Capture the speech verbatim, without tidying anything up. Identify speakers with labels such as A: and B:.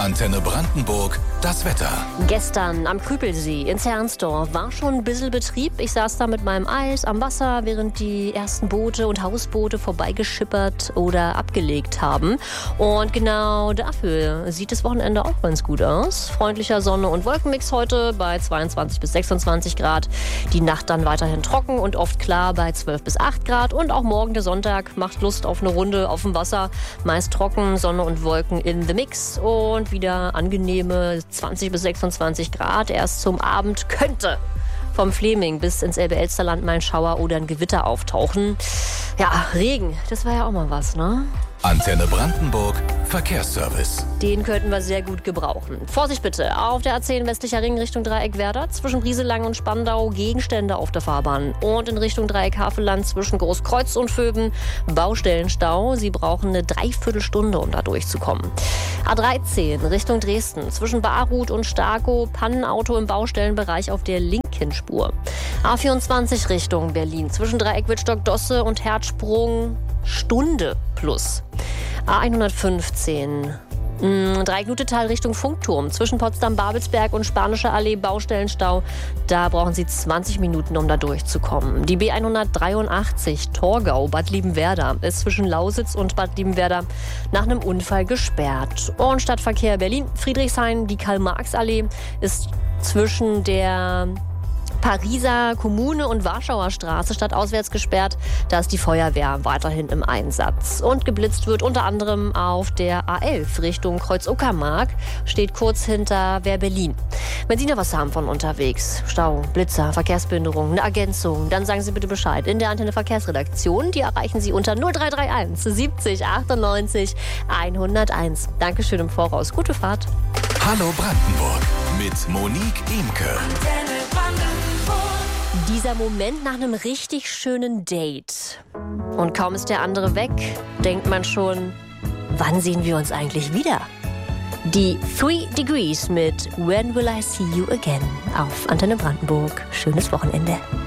A: Antenne Brandenburg, das Wetter.
B: Gestern am Küpelsee in Zernsdorf war schon ein bisschen Betrieb. Ich saß da mit meinem Eis am Wasser, während die ersten Boote und Hausboote vorbeigeschippert oder abgelegt haben. Und genau dafür sieht das Wochenende auch ganz gut aus. Freundlicher Sonne- und Wolkenmix heute bei zweiundzwanzig bis sechsundzwanzig Grad. Die Nacht dann weiterhin trocken und oft klar bei zwölf bis acht Grad. Und auch morgen der Sonntag macht Lust auf eine Runde auf dem Wasser. Meist trocken, Sonne und Wolken in the Mix. Und wieder angenehme zwanzig bis sechsundzwanzig Grad. Erst zum Abend könnte vom Fleming bis ins Elbe-Elsterland mal ein Schauer oder ein Gewitter auftauchen. Ja, Regen, das war ja auch mal was, ne?
A: Antenne Brandenburg, Verkehrsservice.
B: Den könnten wir sehr gut gebrauchen. Vorsicht bitte, auf der A zehn westlicher Ring Richtung Dreieck Werder, zwischen Brieselang und Spandau Gegenstände auf der Fahrbahn. Und in Richtung Dreieck Havelland zwischen Großkreuz und Vöben Baustellenstau. Sie brauchen eine Dreiviertelstunde, um da durchzukommen. A dreizehn Richtung Dresden, zwischen Barut und Starkow, Pannenauto im Baustellenbereich auf der linken Spur. A vierundzwanzig Richtung Berlin, zwischen Dreieck Wittstock-Dosse und Herzsprung Stunde plus. A hundertfünfzehn Dreieck-Nutetal Richtung Funkturm, zwischen Potsdam-Babelsberg und Spanische Allee Baustellenstau. Da brauchen Sie zwanzig Minuten, um da durchzukommen. Die B hundertdreiundachtzig Torgau Bad Liebenwerda ist zwischen Lausitz und Bad Liebenwerda nach einem Unfall gesperrt. Und Stadtverkehr Berlin-Friedrichshain, die Karl-Marx-Allee ist zwischen der Pariser Kommune und Warschauer Straße stadtauswärts gesperrt. Da ist die Feuerwehr weiterhin im Einsatz. Und geblitzt wird unter anderem auf der A elf Richtung Kreuz-Uckermark. Steht kurz hinter Wehr-Berlin. Wenn Sie noch was haben von unterwegs, Stau, Blitzer, Verkehrsbehinderung, eine Ergänzung, dann sagen Sie bitte Bescheid in der Antenne Verkehrsredaktion. Die erreichen Sie unter null drei drei eins siebzig achtundneunzig hunderteins. Dankeschön im Voraus. Gute Fahrt.
A: Hallo Brandenburg mit Monique Imke.
B: Dieser Moment nach einem richtig schönen Date. Und kaum ist der andere weg, denkt man schon, wann sehen wir uns eigentlich wieder? Die Three Degrees mit When Will I See You Again auf Antenne Brandenburg. Schönes Wochenende.